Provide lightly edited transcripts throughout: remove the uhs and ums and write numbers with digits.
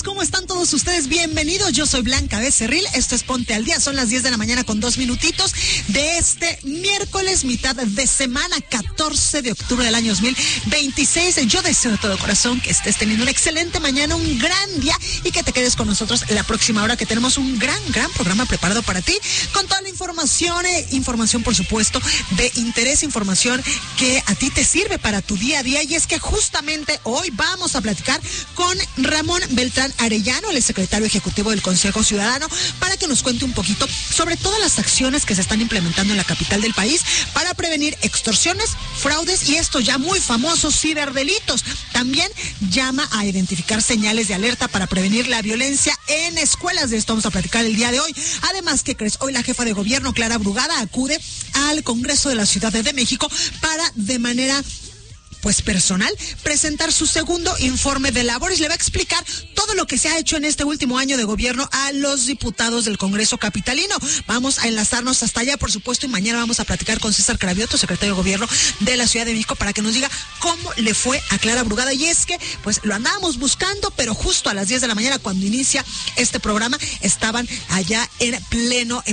¿Cómo están todos ustedes? Bienvenidos, yo soy Blanca Becerril, esto es Ponte al Día, son las 10 de la mañana con 2 minutitos de este miércoles, mitad de semana, 14 de octubre del año 2026. Yo deseo de todo corazón que estés teniendo una excelente mañana, un gran día y que te quedes con nosotros la próxima hora, que tenemos un gran programa preparado para ti, con toda la información por supuesto de interés, información que a ti te sirve para tu día a día. Y es que justamente hoy vamos a platicar con Ramón Beltrán Arellano, el secretario ejecutivo del Consejo Ciudadano, para que nos cuente un poquito sobre todas las acciones que se están implementando en la capital del país para prevenir extorsiones, fraudes y estos ya muy famosos ciberdelitos. También llama a identificar señales de alerta para prevenir la violencia en escuelas. De esto vamos a platicar el día de hoy. Además, ¿qué crees? Hoy la jefa de gobierno, Clara Brugada, acude al Congreso de la Ciudad de México para, de manera personal, presentar su segundo informe de labores. Le va a explicar todo lo que se ha hecho en este último año de gobierno a los diputados del Congreso capitalino. Vamos a enlazarnos hasta allá, por supuesto, y mañana vamos a platicar con César Cravioto, secretario de gobierno de la Ciudad de México, para que nos diga cómo le fue a Clara Brugada. Y es que, lo andábamos buscando, pero justo a las 10 de la mañana, cuando inicia este programa, estaban allá en plena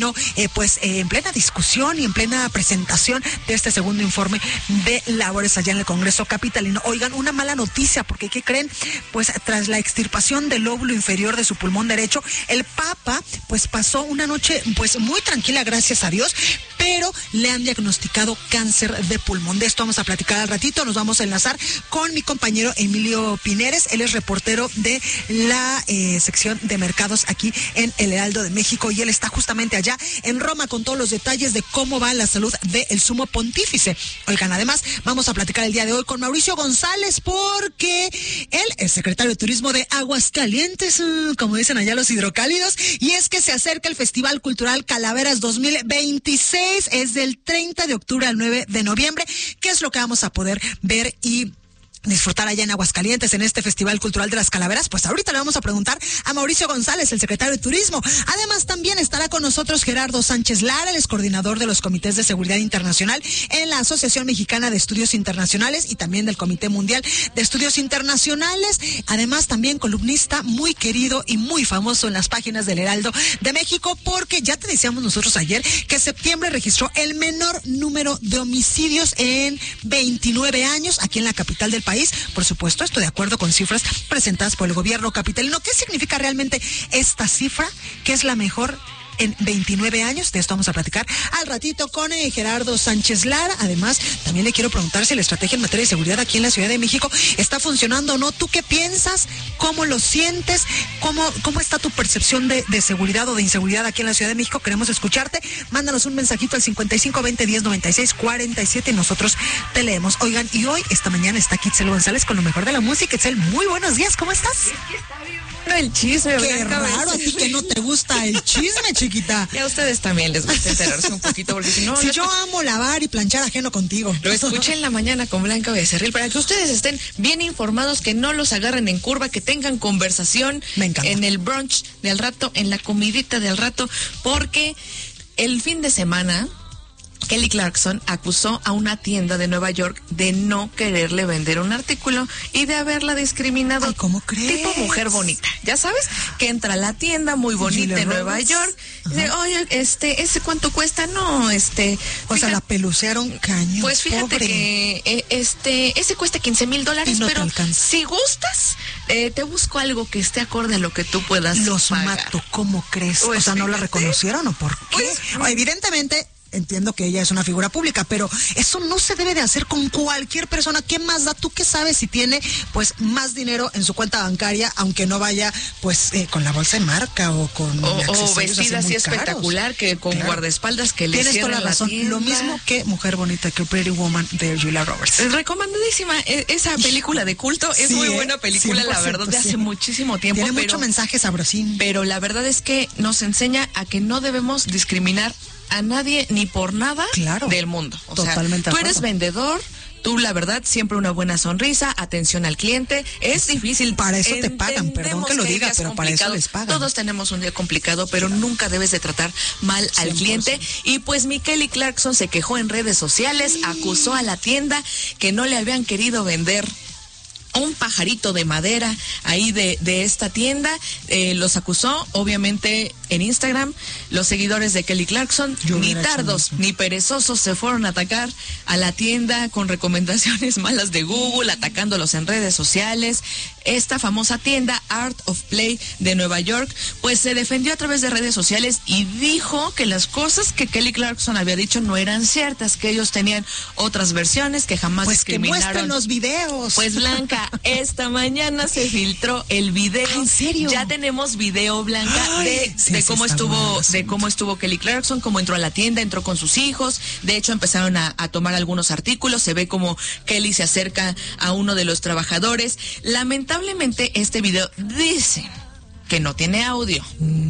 discusión y en plena presentación de este segundo informe de labores allá en el Congreso capitalino. Oigan, una mala noticia, porque ¿qué creen? Tras la extirpación del lóbulo inferior de su pulmón derecho, el Papa pasó una noche muy tranquila, gracias a Dios, pero le han diagnosticado cáncer de pulmón. De esto vamos a platicar al ratito. Nos vamos a enlazar con mi compañero Emilio Pineres. Él es reportero de la sección de mercados aquí en El Heraldo de México, y él está justamente allá en Roma con todos los detalles de cómo va la salud del sumo pontífice. Oigan, además vamos a platicar el día de hoy con Mauricio González, porque él es secretario de Turismo de Aguascalientes, como dicen allá los hidrocálidos, y es que se acerca el Festival Cultural Calaveras 2026, es del 30 de octubre al 9 de noviembre. ¿Qué es lo que vamos a poder ver y disfrutar allá en Aguascalientes en este Festival Cultural de las Calaveras? Ahorita le vamos a preguntar a Mauricio González, el secretario de Turismo. Además, también estará con nosotros Gerardo Sánchez Lara, el coordinador de los comités de seguridad internacional en la Asociación Mexicana de Estudios Internacionales y también del Comité Mundial de Estudios Internacionales. Además, también columnista muy querido y muy famoso en las páginas del Heraldo de México, porque ya te decíamos nosotros ayer que septiembre registró el menor número de homicidios en 29 años aquí en la capital del país. Por supuesto, esto de acuerdo con cifras presentadas por el gobierno capitalino. ¿Qué significa realmente esta cifra? ¿Qué es la mejor en 29 años? De esto vamos a platicar al ratito con Gerardo Sánchez Lara. Además, también le quiero preguntar si la estrategia en materia de seguridad aquí en la Ciudad de México está funcionando o no. ¿Tú qué piensas? ¿Cómo lo sientes? ¿Cómo está tu percepción de seguridad o de inseguridad aquí en la Ciudad de México? Queremos escucharte. Mándanos un mensajito al 5520109647 y nosotros te leemos. Oigan, y hoy, esta mañana, está Kitzel González con lo mejor de la música. Kitzel, muy buenos días, ¿cómo estás? El chisme, qué raro, a ti que no te gusta el chisme, chiquita. Y a ustedes también les gusta enterarse un poquito, porque si no... Si yo amo lavar y planchar ajeno contigo. Lo escuché en la mañana con Blanca Becerril, para que ustedes estén bien informados, que no los agarren en curva, que tengan conversación en el brunch de al rato, en la comidita de al rato, porque el fin de semana Kelly Clarkson acusó a una tienda de Nueva York de no quererle vender un artículo y de haberla discriminado. Ay, ¿cómo crees? Tipo mujer bonita, ya sabes, que entra a la tienda muy bonita en Nueva York, dice, oye, ¿ese cuánto cuesta? No, o sea, la pelucearon cañón. Pues fíjate pobre. Que ese cuesta $15,000, no pero si gustas, te busco algo que esté acorde a lo que tú puedas pagar. Mato, ¿cómo crees? Pues, o sea, ¿no la reconocieron o por qué? Evidentemente, entiendo que ella es una figura pública, pero eso no se debe de hacer con cualquier persona. ¿Qué más da? ¿Tú qué sabes si tiene más dinero en su cuenta bancaria, aunque no vaya con la bolsa de marca o con o vestida así espectacular, que con guardaespaldas que le tienes toda la razón, lo mismo que Mujer Bonita, que Pretty Woman de Julia Roberts. Recomendadísima esa película de culto, es muy buena película, la verdad, de hace muchísimo tiempo. Tiene mucho mensaje sabrosín. Pero la verdad es que nos enseña a que no debemos discriminar a nadie ni por nada del mundo. O totalmente sea, tú eres vendedor, tú la verdad siempre una buena sonrisa, atención al cliente. Es difícil. Para eso te pagan, perdón que lo diga, pero para eso les pagan. Todos tenemos un día complicado, pero nunca debes de tratar mal al cliente. Y pues Kelly Clarkson se quejó en redes sociales, acusó a la tienda que no le habían querido vender un pajarito de madera ahí de esta tienda. Los acusó, obviamente, en Instagram. Los seguidores de Kelly Clarkson, ni tardos ni perezosos, se fueron a atacar a la tienda con recomendaciones malas de Google, atacándolos en redes sociales. Esta famosa tienda, Art of Play de Nueva York, pues se defendió a través de redes sociales y dijo que las cosas que Kelly Clarkson había dicho no eran ciertas, que ellos tenían otras versiones, que jamás discriminaron. Pues que muestren los videos. Pues Blanca, esta mañana se filtró el video. ¿En serio? Ya tenemos video, Blanca, de cómo estuvo Kelly Clarkson, cómo entró a la tienda, entró con sus hijos. De hecho, empezaron a tomar algunos artículos. Se ve como Kelly se acerca a uno de los trabajadores. Lamentablemente, este video dice que no tiene audio.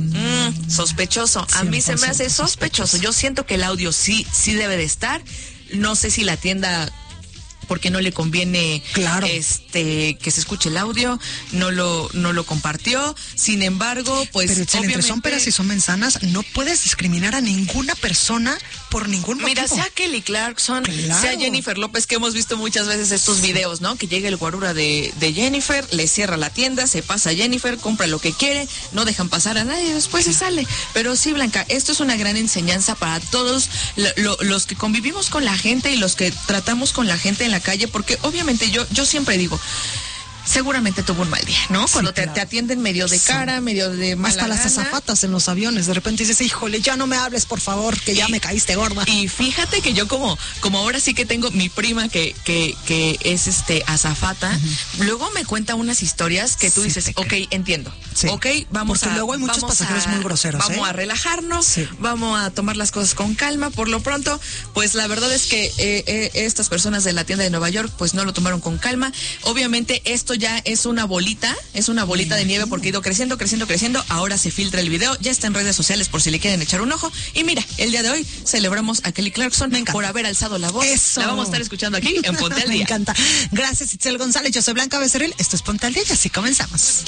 Sospechoso. A mí se me hace sospechoso. Yo siento que el audio sí debe de estar. No sé si la tienda, porque no le conviene, claro, que se escuche el audio, no lo compartió. Sin embargo, pues pero obviamente, son peras y son manzanas, no puedes discriminar a ninguna persona por ningún motivo. Mira, sea Kelly Clarkson, sea Jennifer López, que hemos visto muchas veces estos videos, ¿no? Que llega el guarura de Jennifer, le cierra la tienda, se pasa a Jennifer, compra lo que quiere, no dejan pasar a nadie, después se sale. Pero sí, Blanca, esto es una gran enseñanza para todos los que convivimos con la gente y los que tratamos con la gente en la calle, porque obviamente yo siempre digo, seguramente tuvo un mal día, ¿no? Sí, cuando claro, te atienden medio de cara, medio de mala hasta las azafatas en los aviones, de repente dices, híjole, ya no me hables, por favor, que ya me caíste gorda. Y fíjate que yo como ahora sí que tengo mi prima que es azafata, luego me cuenta unas historias que tú dices, ok, entiendo. Sí. Ok, porque luego hay muchos pasajeros muy groseros. Vamos a relajarnos, vamos a tomar las cosas con calma. Por lo pronto, pues la verdad es que estas personas de la tienda de Nueva York, pues no lo tomaron con calma. Obviamente esto ya es una bolita de nieve, porque ha ido creciendo. Ahora se filtra el video, ya está en redes sociales por si le quieren echar un ojo. Y mira, el día de hoy celebramos a Kelly Clarkson por haber alzado la voz. Eso. La vamos a estar escuchando aquí en Ponte al Día. Me encanta. Gracias, Itzel González. Yo soy Blanca Becerril. Esto es Ponte al Día y así comenzamos.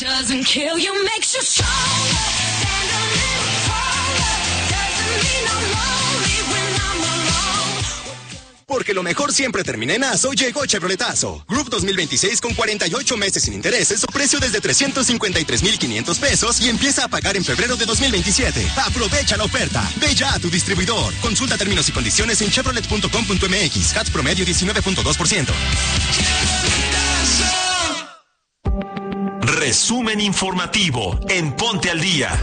Porque lo mejor siempre termina en ASO, llegó Chevroletazo. Group 2026 con 48 meses sin intereses o precio desde 353,500 pesos y empieza a pagar en febrero de 2027. Aprovecha la oferta. Ve ya a tu distribuidor. Consulta términos y condiciones en chevrolet.com.mx. CAT promedio 19.2%. Resumen informativo en Ponte al Día.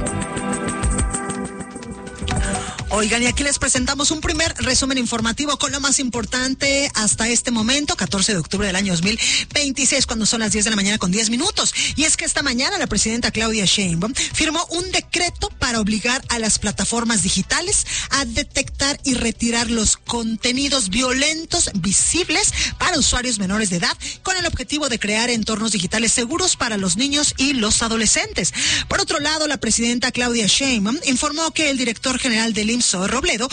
Oigan, y aquí les presentamos un primer resumen informativo con lo más importante hasta este momento, 14 de octubre del año 2026, cuando son las 10 de la mañana con 10 minutos. Y es que esta mañana la presidenta Claudia Sheinbaum firmó un decreto para obligar a las plataformas digitales a detectar y retirar los contenidos violentos visibles para usuarios menores de edad, con el objetivo de crear entornos digitales seguros para los niños y los adolescentes. Por otro lado, la presidenta Claudia Sheinbaum informó que el director general del IMSS, Robledo,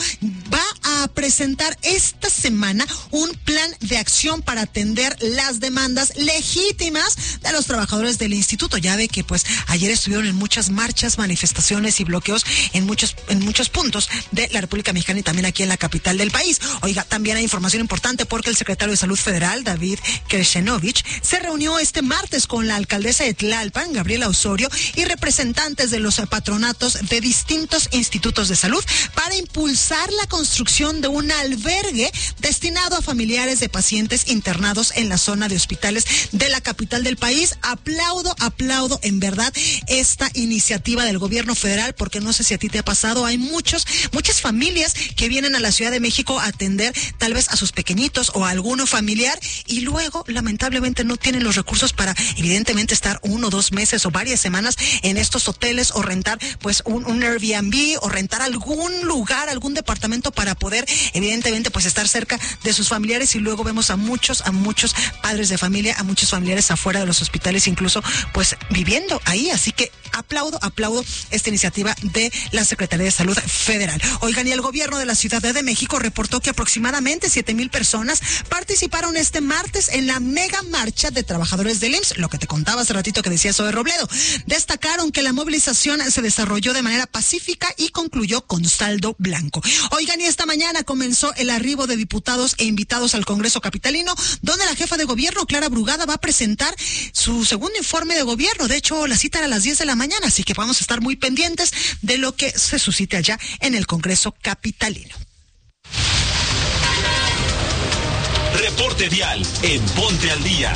va a presentar esta semana un plan de acción para atender las demandas legítimas de los trabajadores del instituto. Ya ve que pues ayer estuvieron en muchas marchas, manifestaciones y bloqueos en muchos puntos de la República Mexicana y también aquí en la capital del país. Oiga, también hay información importante porque el secretario de Salud Federal, David Kershenovich, se reunió este martes con la alcaldesa de Tlalpan, Gabriela Osorio, y representantes de los patronatos de distintos institutos de salud para impulsar la construcción de un albergue destinado a familiares de pacientes internados en la zona de hospitales de la capital del país. Aplaudo en verdad esta iniciativa del gobierno federal, porque no sé si a ti te ha pasado, hay muchas familias que vienen a la Ciudad de México a atender tal vez a sus pequeñitos o a alguno familiar y luego lamentablemente no tienen los recursos para evidentemente estar 1 o 2 meses o varias semanas en estos hoteles o rentar pues un Airbnb o rentar algún lugar, algún departamento para poder evidentemente pues estar cerca de sus familiares, y luego vemos a muchos padres de familia, a muchos familiares afuera de los hospitales, incluso pues viviendo ahí. Así que aplaudo esta iniciativa de la Secretaría de Salud Federal. Oigan, y el gobierno de la Ciudad de México reportó que aproximadamente 7,000 personas participaron este martes en la mega marcha de trabajadores del IMSS, lo que te contaba hace ratito que decía Zoe Robledo. Destacaron que la movilización se desarrolló de manera pacífica y concluyó con saldo saldo blanco. Oigan, y esta mañana comenzó el arribo de diputados e invitados al Congreso capitalino, donde la jefa de gobierno, Clara Brugada, va a presentar su segundo informe de gobierno. De hecho, la cita era a las 10 de la mañana, así que vamos a estar muy pendientes de lo que se suscite allá en el Congreso capitalino. Reporte vial en Ponte al Día.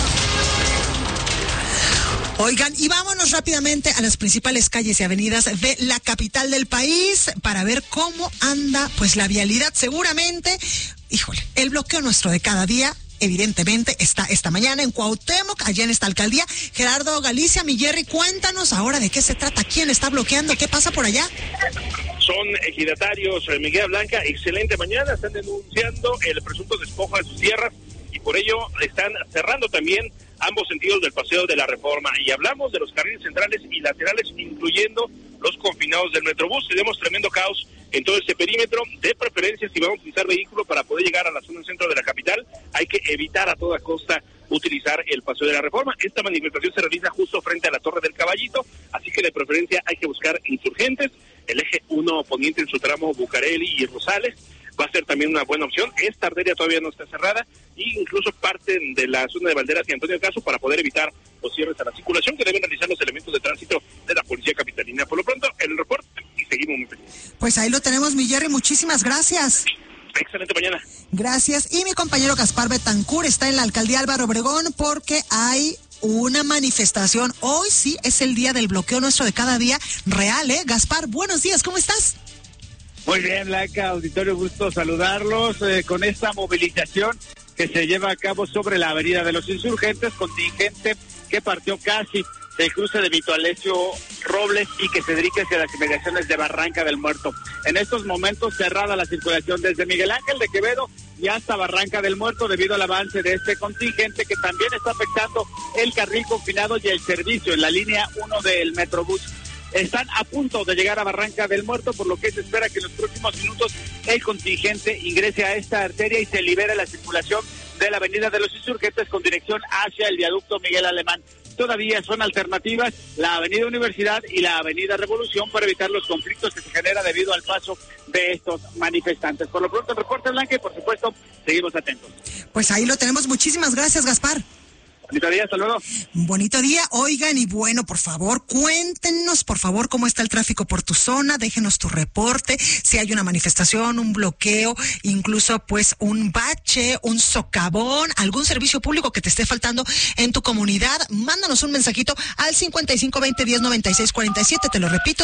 Oigan, y vámonos rápidamente a las principales calles y avenidas de la capital del país para ver cómo anda pues la vialidad. Seguramente, híjole, el bloqueo nuestro de cada día evidentemente está esta mañana en Cuauhtémoc, allá en esta alcaldía. Gerardo Galicia, mi Jerry, cuéntanos ahora de qué se trata, quién está bloqueando, qué pasa por allá. Son ejidatarios, Miguel Blanca, excelente mañana, están denunciando el presunto despojo de sus tierras y por ello están cerrando también ambos sentidos del Paseo de la Reforma. Y hablamos de los carriles centrales y laterales, incluyendo los confinados del Metrobús. Tenemos tremendo caos en todo este perímetro. De preferencia, si vamos a utilizar vehículo para poder llegar a la zona centro de la capital, hay que evitar a toda costa utilizar el Paseo de la Reforma. Esta manifestación se realiza justo frente a la Torre del Caballito, así que de preferencia hay que buscar Insurgentes, el eje 1 poniente en su tramo Bucareli y Rosales. Va a ser también una buena opción. Esta arteria todavía no está cerrada y incluso parte de la zona de Valderas y Antonio Caso para poder evitar los cierres a la circulación que deben realizar los elementos de tránsito de la Policía Capitalina. Por lo pronto, el reporte y seguimos muy pendientes. Pues ahí lo tenemos, mi Jerry, muchísimas gracias. Excelente mañana. Gracias. Y mi compañero Gaspar Betancur está en la alcaldía Álvaro Obregón porque hay una manifestación. Hoy sí es el día del bloqueo nuestro de cada día real, ¿eh? Gaspar, buenos días, ¿cómo estás? Muy bien, Blanca, auditorio, gusto saludarlos con esta movilización que se lleva a cabo sobre la Avenida de los Insurgentes, contingente que partió casi del cruce de Vito Alessio Robles y que se dirige hacia las inmediaciones de Barranca del Muerto. En estos momentos cerrada la circulación desde Miguel Ángel de Quevedo y hasta Barranca del Muerto debido al avance de este contingente que también está afectando el carril confinado y el servicio en la línea 1 del Metrobús. Están a punto de llegar a Barranca del Muerto, por lo que se espera que en los próximos minutos el contingente ingrese a esta arteria y se libere la circulación de la Avenida de los Insurgentes con dirección hacia el viaducto Miguel Alemán. Todavía son alternativas la Avenida Universidad y la Avenida Revolución para evitar los conflictos que se generan debido al paso de estos manifestantes. Por lo pronto el reporte, Blanca, y por supuesto seguimos atentos. Pues ahí lo tenemos. Muchísimas gracias, Gaspar. Bonito día, hasta luego. Bonito día, oigan, y bueno, por favor, cuéntenos, por favor, cómo está el tráfico por tu zona, déjenos tu reporte, si hay una manifestación, un bloqueo, incluso pues un bache, un socavón, algún servicio público que te esté faltando en tu comunidad, mándanos un mensajito al 5520-109647, te lo repito,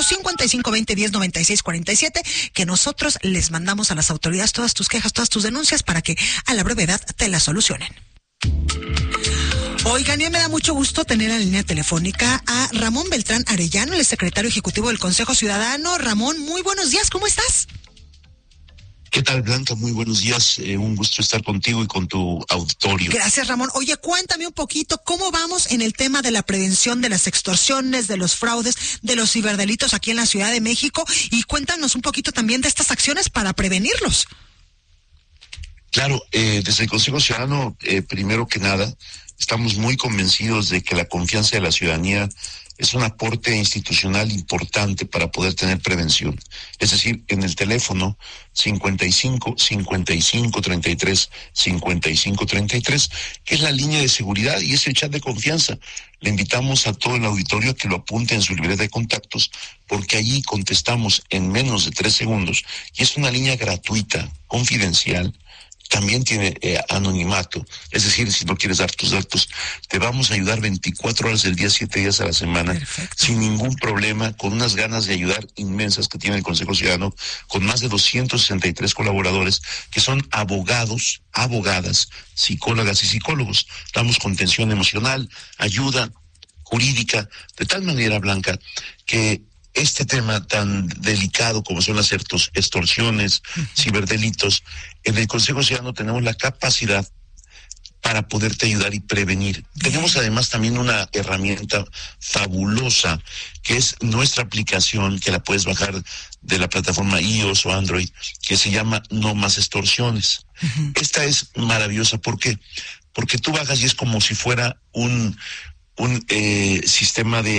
5520-109647, que nosotros les mandamos a las autoridades todas tus quejas, todas tus denuncias para que a la brevedad te las solucionen. Oigan, y me da mucho gusto tener en la línea telefónica a Ramón Beltrán Arellano, el secretario ejecutivo del Consejo Ciudadano. Ramón, muy buenos días, ¿cómo estás? ¿Qué tal, Blanca? Muy buenos días, un gusto estar contigo y con tu auditorio. Gracias, Ramón. Oye, cuéntame un poquito, ¿cómo vamos en el tema de la prevención de las extorsiones, de los fraudes, de los ciberdelitos aquí en la Ciudad de México? Y cuéntanos un poquito también de estas acciones para prevenirlos. Claro, desde el Consejo Ciudadano, primero que nada, estamos muy convencidos de que la confianza de la ciudadanía es un aporte institucional importante para poder tener prevención. Es decir, en el teléfono 55-55-33-55-33, que es la línea de seguridad y es el chat de confianza. Le invitamos a todo el auditorio a que lo apunte en su libreta de contactos, porque allí contestamos en menos de 3 segundos y es una línea gratuita, confidencial. También tiene anonimato, es decir, si no quieres dar tus datos, te vamos a ayudar 24 horas del día, 7 días a la semana. Perfecto. Sin ningún problema, con unas ganas de ayudar inmensas que tiene el Consejo Ciudadano, con más de 263 colaboradores que son abogados, abogadas, psicólogas y psicólogos. Damos contención emocional, ayuda jurídica, de tal manera, Blanca, que este tema tan delicado como son las extorsiones, ciberdelitos, en el Consejo Ciudadano tenemos la capacidad para poderte ayudar y prevenir. Tenemos además también una herramienta fabulosa que es nuestra aplicación, que la puedes bajar de la plataforma iOS o Android, que se llama No Más Extorsiones. Esta es maravillosa. ¿Por qué? Porque tú bajas y es como si fuera un sistema de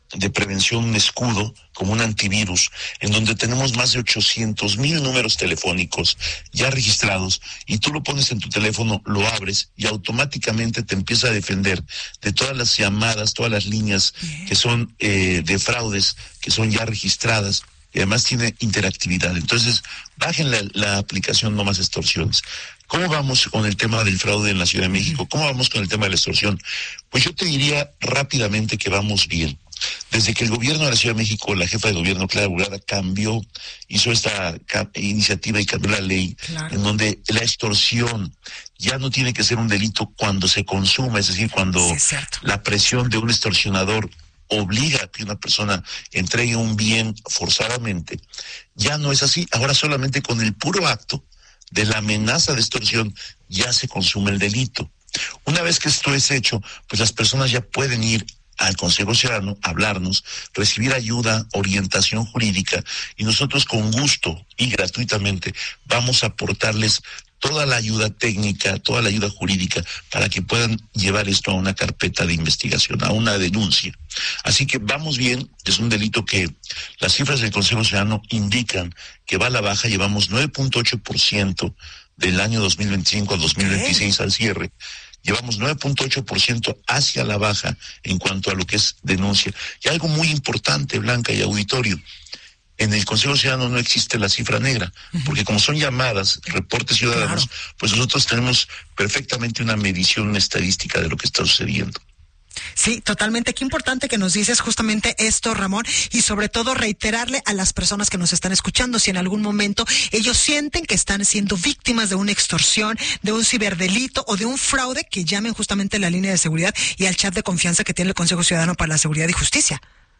de prevención, un escudo, como un antivirus, en donde tenemos más de 800,000 números telefónicos ya registrados, y tú lo pones en tu teléfono, lo abres y automáticamente te empieza a defender de todas las llamadas, todas las líneas que son de fraudes, que son ya registradas, y además tiene interactividad. Entonces, bajen la aplicación No Más Extorsiones. ¿Cómo vamos con el tema del fraude en la Ciudad de México? ¿Cómo vamos con el tema de la extorsión? Pues yo te diría rápidamente que vamos bien. Desde que el gobierno de la Ciudad de México, la jefa de gobierno, Clara Brugada, hizo esta iniciativa y cambió la ley, en donde la extorsión ya no tiene que ser un delito cuando se consuma, es decir, cuando la presión de un extorsionador obliga a que una persona entregue un bien forzadamente. Ya no es así. Ahora solamente con el puro acto de la amenaza de extorsión ya se consume el delito. Una vez que esto es hecho, pues las personas ya pueden ir al Consejo Ciudadano, hablarnos, recibir ayuda, orientación jurídica, y nosotros con gusto y gratuitamente vamos a aportarles toda la ayuda técnica, toda la ayuda jurídica, para que puedan llevar esto a una carpeta de investigación, a una denuncia. Así que vamos bien. Es un delito que las cifras del Consejo Ciudadano indican que va a la baja. Llevamos 9.8% del año 2025 al 2026 al cierre. Llevamos 9.8% hacia la baja en cuanto a lo que es denuncia. Y algo muy importante, Blanca y auditorio, en el Consejo Ciudadano no existe la cifra negra, porque como son llamadas, reportes ciudadanos, pues nosotros tenemos perfectamente una medición, una estadística de lo que está sucediendo. Sí, totalmente. Qué importante que nos dices justamente esto, Ramón, y sobre todo reiterarle a las personas que nos están escuchando, si en algún momento ellos sienten que están siendo víctimas de una extorsión, de un ciberdelito o de un fraude, que llamen justamente a la línea de seguridad y al chat de confianza que tiene el Consejo Ciudadano para la Seguridad y Justicia.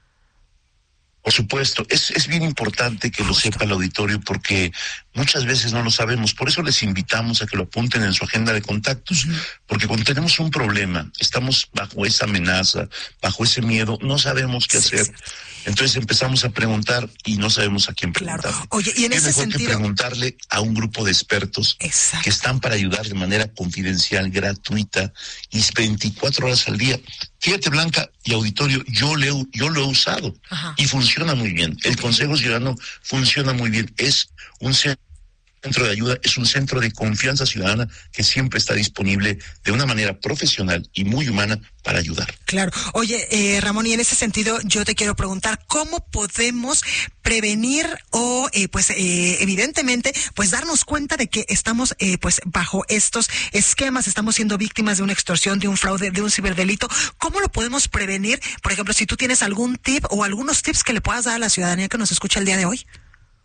Por supuesto, es bien importante que lo sepa el auditorio, porque muchas veces no lo sabemos. Por eso les invitamos a que lo apunten en su agenda de contactos, porque cuando tenemos un problema, estamos bajo esa amenaza, bajo ese miedo, no sabemos qué hacer. Entonces empezamos a preguntar y no sabemos a quién preguntar. Oye, y en ese sentido, que preguntarle a un grupo de expertos que están para ayudar de manera confidencial, gratuita y 24 horas al día. Fíjate, Blanca y auditorio, yo lo he usado y funciona muy bien. El Consejo Ciudadano funciona muy bien. Es un centro de ayuda, es un centro de confianza ciudadana que siempre está disponible de una manera profesional y muy humana para ayudar. Claro. Oye, Ramón, y en ese sentido yo te quiero preguntar, ¿cómo podemos prevenir o, evidentemente, pues darnos cuenta de que estamos, bajo estos esquemas, estamos siendo víctimas de una extorsión, de un fraude, de un ciberdelito? ¿Cómo lo podemos prevenir? Por ejemplo, si tú tienes algún tip o algunos tips que le puedas dar a la ciudadanía que nos escucha el día de hoy.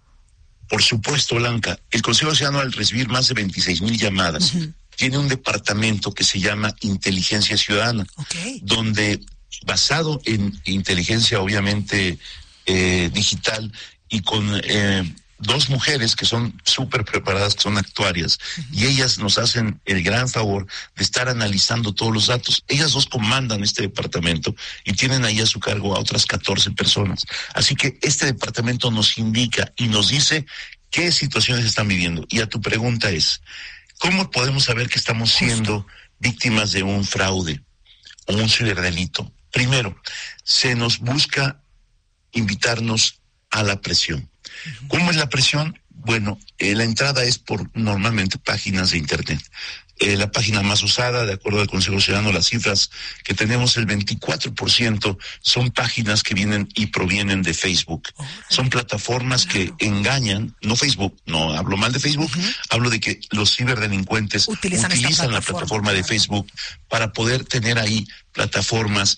Por supuesto, Blanca. El Consejo Ciudadano, al recibir más de 26,000 llamadas, tiene un departamento que se llama Inteligencia Ciudadana, donde, basado en inteligencia obviamente digital y con dos mujeres que son súper preparadas, que son actuarias, y ellas nos hacen el gran favor de estar analizando todos los datos. Ellas dos comandan este departamento y tienen ahí a su cargo a otras 14 personas. Así que este departamento nos indica y nos dice qué situaciones están viviendo. Y a tu pregunta es, ¿cómo podemos saber que estamos siendo víctimas de un fraude o un ciberdelito? Primero, se nos busca invitarnos a la presión. ¿Cómo es la presión? Bueno, la entrada es por normalmente páginas de internet. La página más usada, de acuerdo al Consejo Ciudadano, las cifras que tenemos, el 24% son páginas que vienen y provienen de Facebook. Son plataformas que engañan, no Facebook, no hablo mal de Facebook, hablo de que los ciberdelincuentes utilizan la plataforma de Facebook para poder tener ahí plataformas,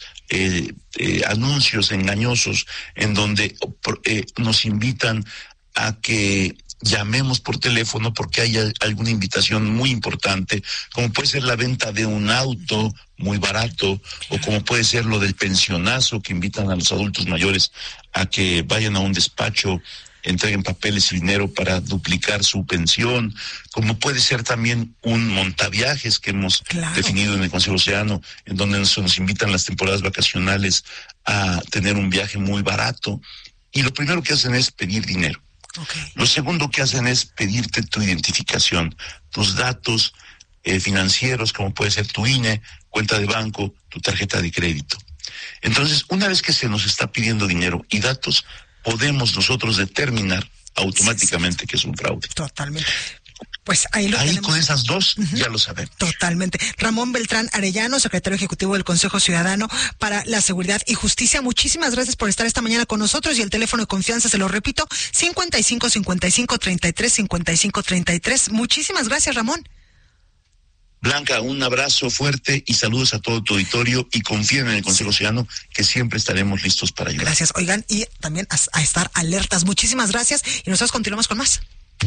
anuncios engañosos en donde nos invitan a que llamemos por teléfono porque hay alguna invitación muy importante, como puede ser la venta de un auto muy barato, o como puede ser lo del pensionazo, que invitan a los adultos mayores a que vayan a un despacho, entreguen papeles y dinero para duplicar su pensión, como puede ser también un montaviajes que hemos definido en el Consejo Ciudadano, en donde nos invitan las temporadas vacacionales a tener un viaje muy barato, y lo primero que hacen es pedir dinero. Lo segundo que hacen es pedirte tu identificación, tus datos financieros, como puede ser tu INE, cuenta de banco, tu tarjeta de crédito. Entonces, una vez que se nos está pidiendo dinero y datos, podemos nosotros determinar automáticamente que es un fraude. Totalmente. Pues ahí tenemos. Con esas dos ya lo sabemos. Totalmente. Ramón Beltrán Arellano, secretario ejecutivo del Consejo Ciudadano para la Seguridad y Justicia. Muchísimas gracias por estar esta mañana con nosotros, y el teléfono de confianza, se lo repito, 55 55 33 55 33. Muchísimas gracias, Ramón. Blanca, un abrazo fuerte y saludos a todo tu auditorio, y confíen en el Consejo Ciudadano, que siempre estaremos listos para ayudar. Gracias, oigan, y también a estar alertas. Muchísimas gracias, y nosotros continuamos con más.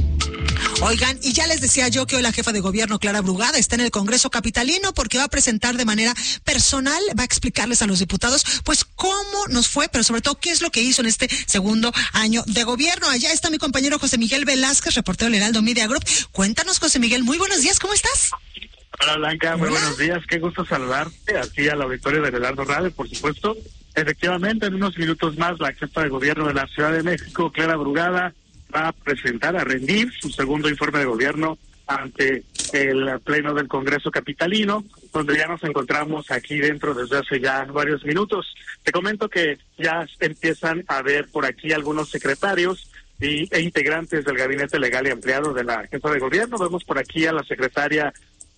Oigan, y ya les decía yo que hoy la jefa de gobierno, Clara Brugada, está en el Congreso capitalino porque va a presentar de manera personal, va a explicarles a los diputados pues cómo nos fue, pero sobre todo qué es lo que hizo en este segundo año de gobierno. Allá está mi compañero José Miguel Velázquez, reportero del Heraldo Media Group. Cuéntanos, José Miguel, muy buenos días, ¿cómo estás? Hola, Blanca, muy buenos días, qué gusto saludarte, aquí al auditorio del Heraldo Radio, por supuesto. Efectivamente, en unos minutos más, la jefa de gobierno de la Ciudad de México, Clara Brugada, va a rendir su segundo informe de gobierno ante el Pleno del Congreso capitalino, donde ya nos encontramos aquí dentro desde hace ya varios minutos. Te comento que ya empiezan a ver por aquí algunos secretarios e integrantes del Gabinete Legal y Ampliado de la jefa de gobierno. Vemos por aquí a la secretaria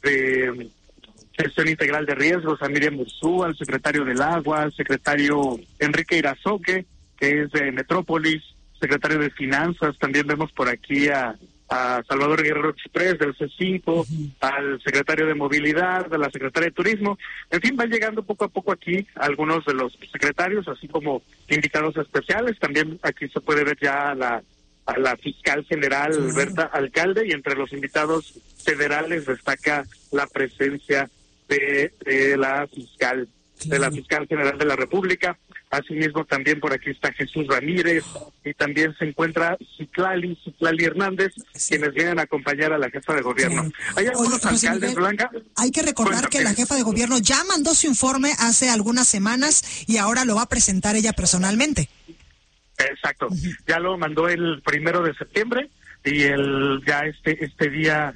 de Gestión Integral de Riesgos, a Miriam Mursú, al secretario del Agua, al secretario Enrique Irazoque, que es de Metrópolis, secretario de Finanzas. También vemos por aquí a Salvador Guerrero Chiprés del C5, al secretario de Movilidad, de la secretaria de Turismo. En fin, van llegando poco a poco aquí algunos de los secretarios, así como invitados especiales. También aquí se puede ver ya a la fiscal general, Alberta Alcalde, y entre los invitados federales destaca la presencia de la fiscal general de la República. Asimismo, también por aquí está Jesús Ramírez, y también se encuentra Citlali Hernández, quienes vienen a acompañar a la jefa de gobierno. Hay algunos alcaldes, Blanca. Hay que recordar que la jefa de gobierno ya mandó su informe hace algunas semanas y ahora lo va a presentar ella personalmente. Exacto, ya lo mandó el 1 de septiembre, y este día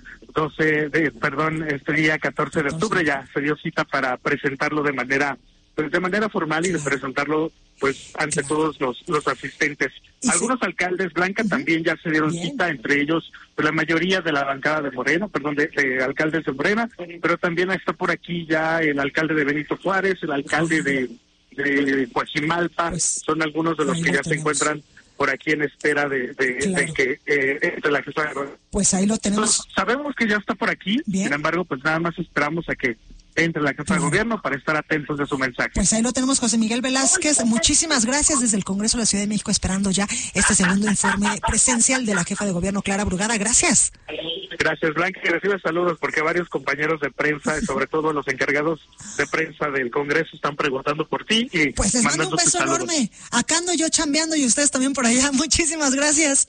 14 de octubre ya se dio cita para presentarlo de manera formal y de presentarlo pues ante todos los asistentes. Algunos alcaldes, Blanca, también ya se dieron cita, entre ellos pues, la mayoría de la bancada de Morena, de alcaldes de Morena, pero también está por aquí ya el alcalde de Benito Juárez, el alcalde de Coajimalpa, son algunos de los que ya se encuentran por aquí en espera de la jefa de gobierno. Pues ahí lo tenemos. Sabemos que ya está por aquí, sin embargo, pues nada más esperamos a que entre la jefa de gobierno para estar atentos de su mensaje. Pues ahí lo tenemos, José Miguel Velázquez. Muchísimas gracias desde el Congreso de la Ciudad de México, esperando ya este segundo informe presencial de la jefa de gobierno, Clara Brugada. Gracias. Gracias, Blanca, y recibe saludos porque varios compañeros de prensa, y sobre todo los encargados de prensa del Congreso, están preguntando por ti. Y pues les mando un beso enorme. Acá ando yo chambeando y ustedes también por allá. Muchísimas gracias.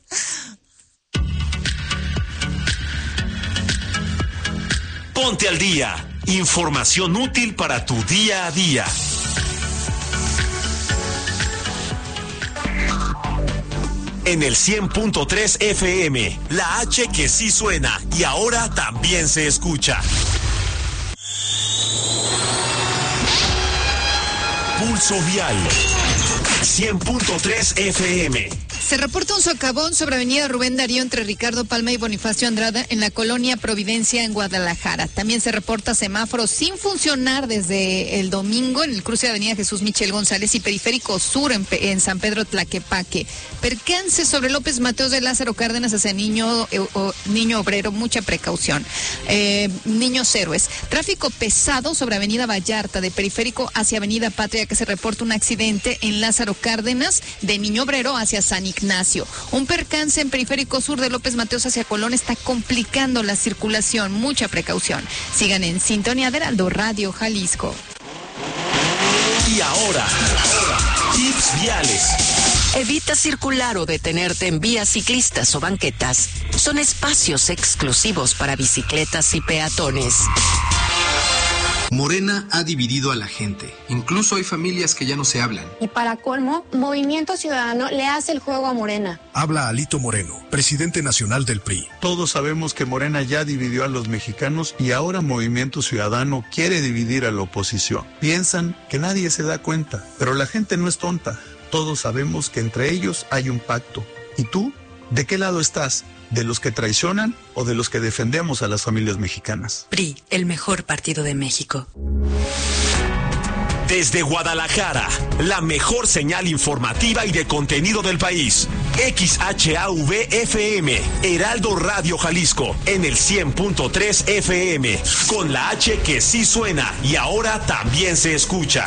Ponte al día. Información útil para tu día a día. En el 100.3 FM, la H que sí suena y ahora también se escucha. Pulso Vial, 100.3 FM. Se reporta un socavón sobre avenida Rubén Darío entre Ricardo Palma y Bonifacio Andrada en la colonia Providencia en Guadalajara. También se reporta semáforos sin funcionar desde el domingo en el cruce de avenida Jesús Michel González y Periférico Sur en San Pedro Tlaquepaque. Percance sobre López Mateos de Lázaro Cárdenas hacia Niño Obrero, mucha precaución. Niños Héroes. Tráfico pesado sobre avenida Vallarta de Periférico hacia avenida Patria, que se reporta un accidente en Lázaro Cárdenas de Niño Obrero hacia San Ignacio. Un percance en Periférico Sur de López Mateos hacia Colón está complicando la circulación. Mucha precaución. Sigan en sintonía de Heraldo Radio Jalisco. Y ahora, tips viales. Evita circular o detenerte en vías ciclistas o banquetas. Son espacios exclusivos para bicicletas y peatones. Morena ha dividido a la gente. Incluso hay familias que ya no se hablan. Y para colmo, Movimiento Ciudadano le hace el juego a Morena. Habla Alito Moreno, presidente nacional del PRI. Todos sabemos que Morena ya dividió a los mexicanos y ahora Movimiento Ciudadano quiere dividir a la oposición. Piensan que nadie se da cuenta, pero la gente no es tonta. Todos sabemos que entre ellos hay un pacto. ¿Y tú? ¿De qué lado estás? ¿De los que traicionan o de los que defendemos a las familias mexicanas? PRI, el mejor partido de México. Desde Guadalajara, la mejor señal informativa y de contenido del país. XHAV-FM, Heraldo Radio Jalisco, en el 100.3 FM, con la H que sí suena y ahora también se escucha.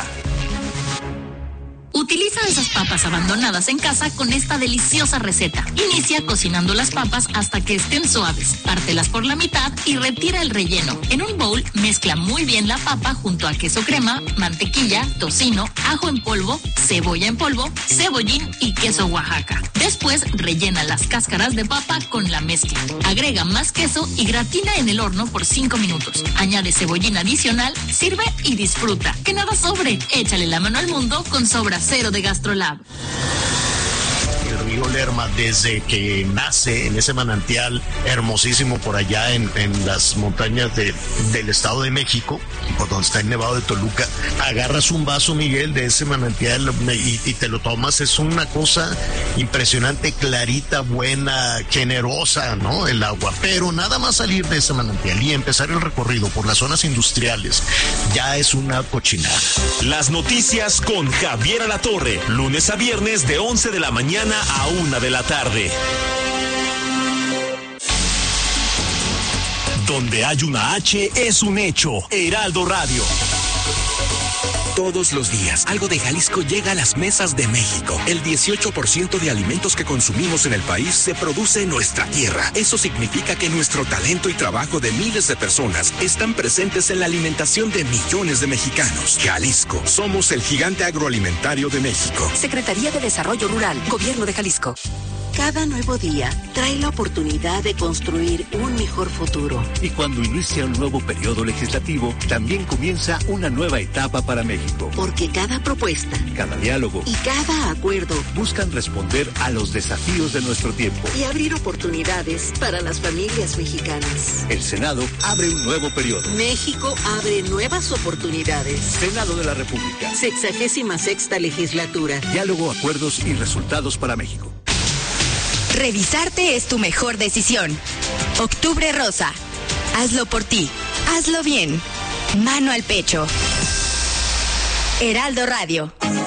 Utiliza esas papas abandonadas en casa con esta deliciosa receta. Inicia cocinando las papas hasta que estén suaves. Pártelas por la mitad y retira el relleno. En un bowl, mezcla muy bien la papa junto a queso crema, mantequilla, tocino, ajo en polvo, cebolla en polvo, cebollín y queso Oaxaca. Después, rellena las cáscaras de papa con la mezcla. Agrega más queso y gratina en el horno por 5 minutos. Añade cebollín adicional, sirve y disfruta. Que nada sobre. Échale la mano al mundo con Sobra Cero de Gastrolab. El río Lerma, desde que nace en ese manantial hermosísimo por allá en las montañas del Estado de México, por donde está el Nevado de Toluca, agarras un vaso, Miguel, de ese manantial y te lo tomas. Es una cosa impresionante, clarita, buena, generosa, ¿no? El agua. Pero nada más salir de ese manantial y empezar el recorrido por las zonas industriales, ya es una cochinada. Las noticias con Javier Alatorre, lunes a viernes de 11 de la mañana a 1 de la tarde. Donde hay una H es un hecho. Heraldo Radio. Todos los días, algo de Jalisco llega a las mesas de México. El 18% de alimentos que consumimos en el país se produce en nuestra tierra. Eso significa que nuestro talento y trabajo de miles de personas están presentes en la alimentación de millones de mexicanos. Jalisco, somos el gigante agroalimentario de México. Secretaría de Desarrollo Rural, Gobierno de Jalisco. Cada nuevo día trae la oportunidad de construir un mejor futuro. Y cuando inicia un nuevo periodo legislativo, también comienza una nueva etapa para México. Porque cada propuesta, cada diálogo y cada acuerdo buscan responder a los desafíos de nuestro tiempo y abrir oportunidades para las familias mexicanas. El Senado abre un nuevo periodo. México abre nuevas oportunidades. Senado de la República. 66ª legislatura. Diálogo, acuerdos y resultados para México. Revisarte es tu mejor decisión. Octubre Rosa. Hazlo por ti. Hazlo bien. Mano al pecho. Heraldo Radio.